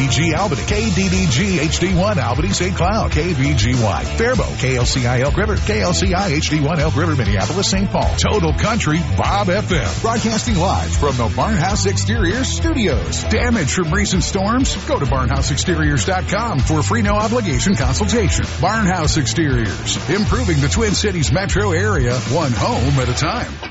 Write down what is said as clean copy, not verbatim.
KDDG Albany, KDDG HD1 Albany St. Cloud, KVGY Faribault, KLCI Elk River, KLCI HD1 Elk River Minneapolis St. Paul, Total Country Bob FM, broadcasting live from the Barnhouse Exteriors studios. Damage from recent storms? Go to barnhouseexteriors.com for a free no obligation consultation. Barnhouse Exteriors, improving the Twin Cities metro area, one home at a time.